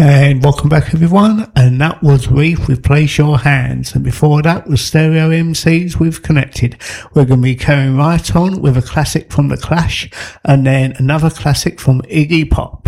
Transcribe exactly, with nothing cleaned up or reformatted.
And welcome back everyone, and that was Reef with Place Your Hands, and before that was Stereo M Cs with Connected. We're going to be carrying right on with a classic from The Clash and then another classic from Iggy Pop.